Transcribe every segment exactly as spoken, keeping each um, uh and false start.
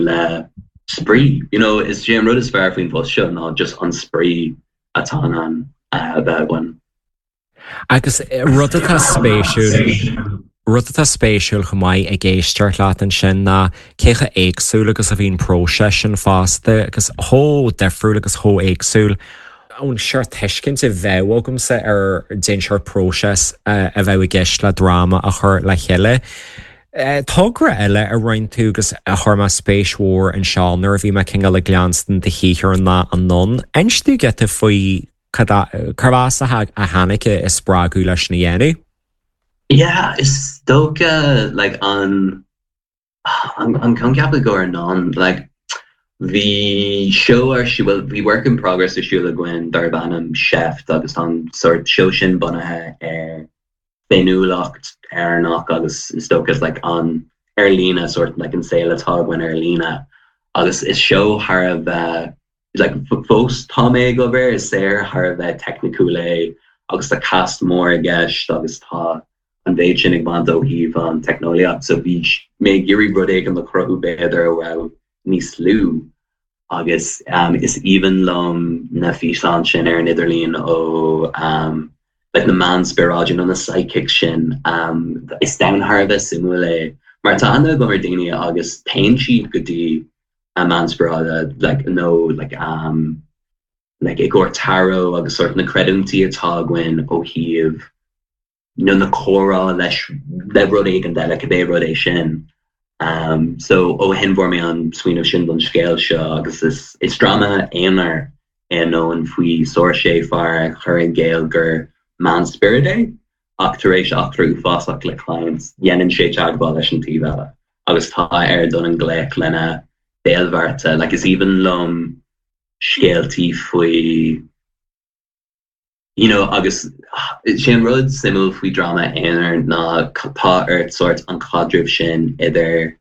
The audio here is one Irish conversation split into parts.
le spree. You know, is Jim Rud is fair fin post show not just on spree a ton an uh, that one. Agus rud atá spéisiúil rud atá spéisiúil go maiid ag géisteart leat an sin na cécha éagsúil agus a bhíon próise sin fásta agus thó defriúil agus thó éagsúil ón seir teiscint i bheithhagamsa ar déon seir próses a bheith gceist le drama a chur le chéile. Tágra eile a roiin tú agus a thurma spéishmhór an seánar bhí me cin le gleanstan de híar na an non. Einstú get a faoi carvasa a Hanukkah is spragu leis na dhéanú? Yeah, is stoka like on I'm I'm coming go non like the show or she will be work in progress is Shula Gwen Darbanam chef agus on sort shoshin bonaha er benu locked air knock agus stokas like on Erlina sort like in Sailor Tog when Erlina agus is show her of uh like folks Tom over is there her of a technicule agus the cast more guess agus ta an déitsinnig ban do híh an technoliaat so bhí mé giri rudéig an le crochu beidir well níos lú agus um, is even lom na físlan sin ar Niderlín ó um, like na manspiragin an na psychic sin um, is downharveh simule mar tá anna go mar daine agus pain sheet gotí a manspirada like no like um like Igor Taro agus sort na credumtí atá gwen ó híh no na chora leis le rudéig an de le bé rudé sin. Um, so ó hen vor me an swino sin an scale seo agus is is drama éar en no an fui soir sé far chur an gael gur man spiride actoréis actor fásach le clients yennen sé agba leis an tíile agus tá ar don an gléic lena déalhharrta like is even lom scéaltí fui you know agus sin rud simul fui drama éar na tá ar sort an cadrib sin idir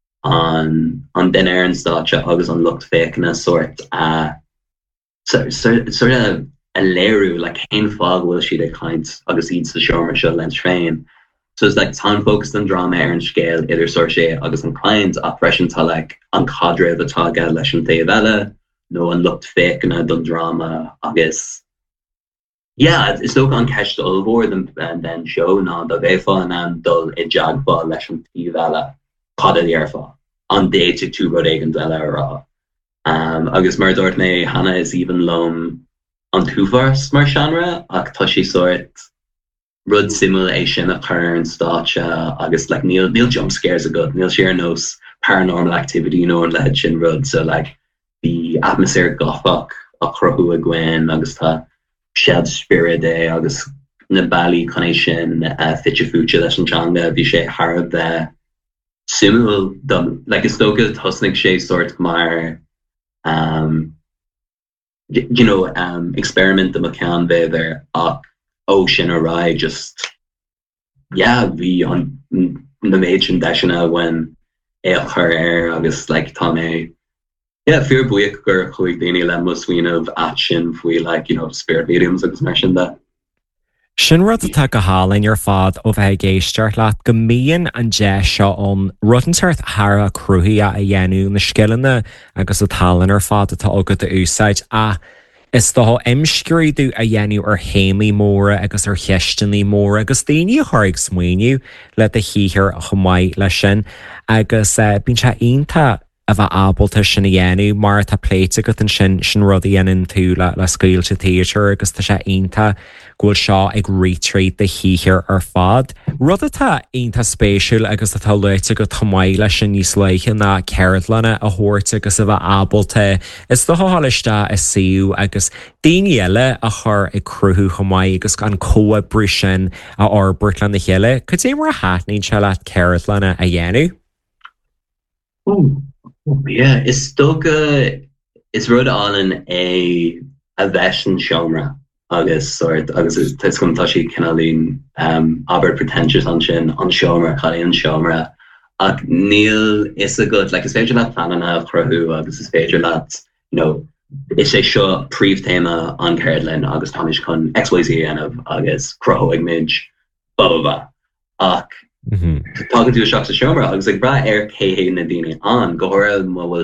an an den air an stacha agus an lucht fécna sort uh so, so, sort of a leru like hen fog will she the clients agus eats the show show and train so it's like time focused on drama air and scale either sort sé agus an clients operation to like an cadre the tag leis an taobhile no one looked fécna done drama agus yeah, it's no on catch the over them and then show na the vefa and dul e jagba leis an tíile cad the airfa on day to two rodegan della ra. Um, agus mar dort me Hannah is even lom on tufars mar genre ach tushi sort rud simulation a current stacha agus like Neil Neil jump scares a good Neil share knows paranormal activity you know and legend rud so like the atmosphere gothok a crohu a gwen agus ta shed spirit day agus na bali connection uh fitcha future leis an changa vi sé har the simul done like a stoka husnik sé sort mar um you know um experiment the McCann there up ocean array just yeah we on the major dashna when el her air agus like Tommy yeah, fear buick gur chuig daine le muswin of action fui like, you know, spirit mediums agus mentioned that. Sin rud atá go hálainn ar fad ó bheith géisteart leat go mííon an de seo ón rutanseart thra cruthí a dhéanú na scilanna agus a talan ar fad atá agad a úsáid a is dá imscríú a dhéanú ar héimí móra agus ar cheisteannaí móra agus daoine thuig smaoinniu le a híhir a chumáid lei sin agus bíonn se aonanta a bheith ábalta sin na dhéanú mar tá pléite go an sin sin rud a dhéanann tú le le scaoilte téair agus tá sé aonanta ghfuil seo ag retreat de híhir ar fad. Rud atá aonanta spéisiúil agus atá leite go tomáid lei sin níos leiche na ceirlanna a thuirt agus a bheith ábalta is do hálaiste is siú agus daoine eile a chur ag cruthú chomáid agus an cóa brí sin a ábairt le na chéile, chud é mar a háithníonn se le ceirlanna a dhéanú? Oh. Yeah, it's still good. It's Rhode Island a a Veshan genre. August sort August it's come touchy Canalin um aber pretentious on chin on Shomer, Kalian Shomer. Uh Neil is a good like a stage that plan of Crohu, August is stage that, you know, it's a show pre thema on Caroline, August Tamish con X Y Z and of August Crow image Baba. Ach Mm-hmm. Talking to a shocks of Shomer, I was like, bra air K Nadine on Gora will